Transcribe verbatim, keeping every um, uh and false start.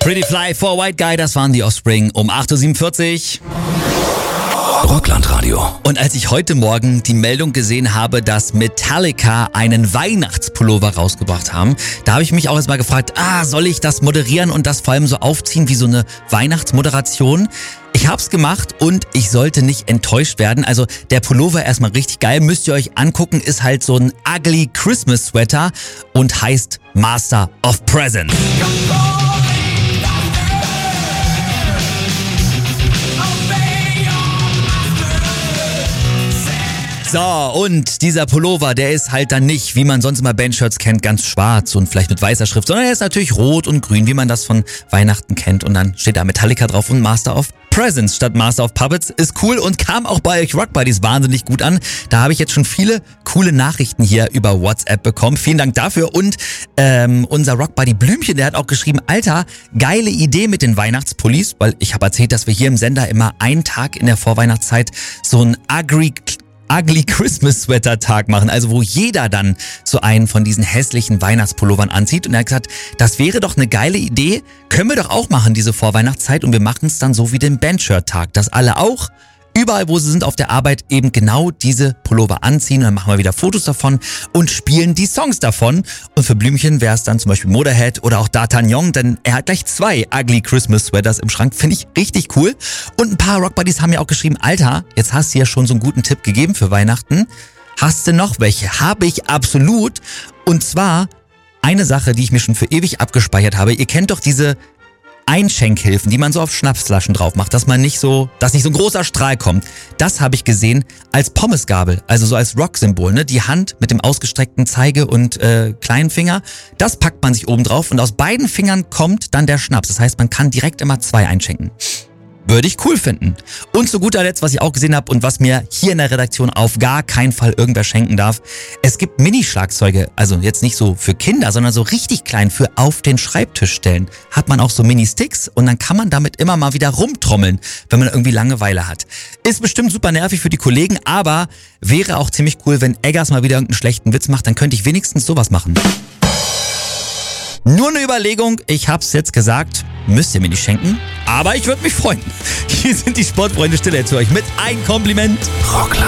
Pretty Fly for White Guy, das waren die Offspring um acht Uhr siebenundvierzig. Rocklandradio. Und als ich heute Morgen die Meldung gesehen habe, dass Metallica einen Weihnachtspullover rausgebracht haben, da habe ich mich auch erstmal gefragt, ah, soll ich das moderieren und das vor allem so aufziehen wie so eine Weihnachtsmoderation? Ich hab's gemacht und ich sollte nicht enttäuscht werden. Also der Pullover erstmal richtig geil, müsst ihr euch angucken, ist halt so ein ugly Christmas Sweater und heißt Master of Presents. So, und dieser Pullover, der ist halt dann nicht, wie man sonst immer Bandshirts kennt, ganz schwarz und vielleicht mit weißer Schrift, sondern er ist natürlich rot und grün, wie man das von Weihnachten kennt. Und dann steht da Metallica drauf und Master of Presents statt Master of Puppets. Ist cool und kam auch bei euch Rock Buddies wahnsinnig gut an. Da habe ich jetzt schon viele coole Nachrichten hier über WhatsApp bekommen. Vielen Dank dafür. Und ähm, unser Rock Buddy Blümchen, der hat auch geschrieben, Alter, geile Idee mit den Weihnachtspullis, weil ich habe erzählt, dass wir hier im Sender immer einen Tag in der Vorweihnachtszeit so ein Agri Ugly Christmas Sweater Tag machen, also wo jeder dann so einen von diesen hässlichen Weihnachtspullovern anzieht. Und er hat gesagt, das wäre doch eine geile Idee, können wir doch auch machen diese Vorweihnachtszeit und wir machen es dann so wie den Bandshirt Tag, dass alle auch überall, wo sie sind auf der Arbeit, eben genau diese Pullover anziehen. Und dann machen wir wieder Fotos davon und spielen die Songs davon. Und für Blümchen wäre es dann zum Beispiel Motorhead oder auch D'Artagnan, denn er hat gleich zwei Ugly Christmas Sweaters im Schrank. Finde ich richtig cool. Und ein paar Rock Buddies haben ja auch geschrieben, Alter, jetzt hast du ja schon so einen guten Tipp gegeben für Weihnachten. Hast du noch welche? Habe ich absolut. Und zwar eine Sache, die ich mir schon für ewig abgespeichert habe. Ihr kennt doch diese Einschenkhilfen, die man so auf Schnapsflaschen drauf macht, dass man nicht so, dass nicht so ein großer Strahl kommt. Das habe ich gesehen als Pommesgabel, also so als Rocksymbol, ne? Die Hand mit dem ausgestreckten Zeige- und äh, kleinen Finger, das packt man sich oben drauf und aus beiden Fingern kommt dann der Schnaps. Das heißt, man kann direkt immer zwei einschenken. Würde ich cool finden. Und zu guter Letzt, was ich auch gesehen habe und was mir hier in der Redaktion auf gar keinen Fall irgendwer schenken darf, es gibt Mini-Schlagzeuge, also jetzt nicht so für Kinder, sondern so richtig klein für auf den Schreibtisch stellen. Hat man auch so Mini-Sticks und dann kann man damit immer mal wieder rumtrommeln, wenn man irgendwie Langeweile hat. Ist bestimmt super nervig für die Kollegen, aber wäre auch ziemlich cool, wenn Eggers mal wieder irgendeinen schlechten Witz macht, dann könnte ich wenigstens sowas machen. Nur eine Überlegung, ich hab's jetzt gesagt, müsst ihr mir nicht schenken, aber ich würde mich freuen. Hier sind die Sportfreunde Stille zu euch mit ein Kompliment. Rockland.